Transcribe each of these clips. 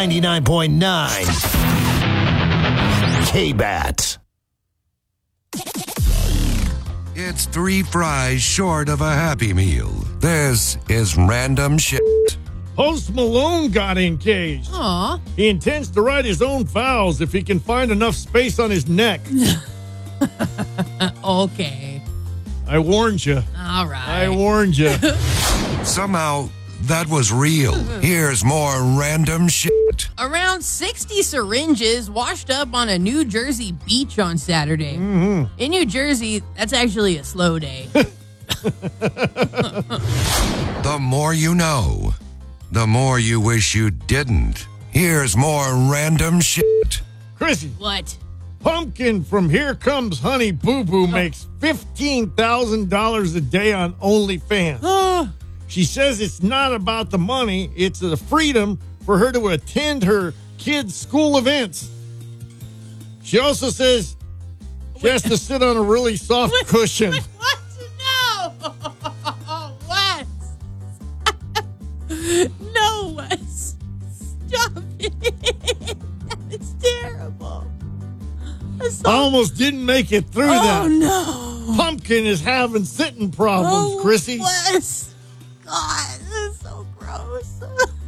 99.9 K-Bat. It's 3 fries short of a Happy Meal. This is random shit. Post Malone got engaged. Aw. He intends to write his own vows if he can find enough space on his neck. Okay. I warned you. All right. I warned you. Somehow, that was real. Here's more random shit. Around 60 syringes washed up on a New Jersey beach on Saturday. In New Jersey, that's actually a slow day. The more you know, the more you wish you didn't. Here's more random shit. Chrissy, What? Pumpkin from Here Comes Honey Boo Boo makes $15,000 a day on OnlyFans. She says it's not about the money, it's the freedom for her to attend her kids' school events. She also says she has to sit on a really soft cushion. What? No! What? No! Stop it! That's terrible. That's I almost didn't make it through that. Oh, no. Pumpkin is having sitting problems, Chrissy. Wes. God, this is so gross.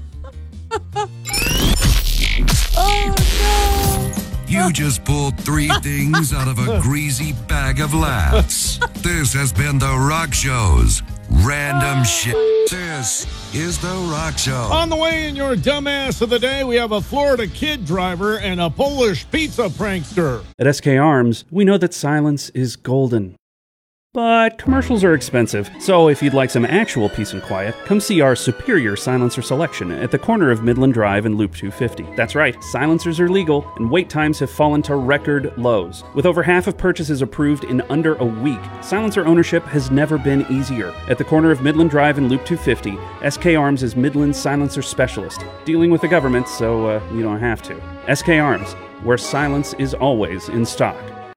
Oh, no. You just pulled 3 things out of a greasy bag of laughs. This has been The Rock Show's Random Shit. This is The Rock Show. On the way in your dumbass of the day, we have a Florida kid driver and a Polish pizza prankster. At SK Arms, we know that silence is golden. But commercials are expensive, so if you'd like some actual peace and quiet, come see our superior silencer selection at the corner of Midland Drive and Loop 250. That's right, silencers are legal, and wait times have fallen to record lows. With over half of purchases approved in under a week, silencer ownership has never been easier. At the corner of Midland Drive and Loop 250, SK Arms is Midland's silencer specialist, dealing with the government so you don't have to. SK Arms, where silence is always in stock.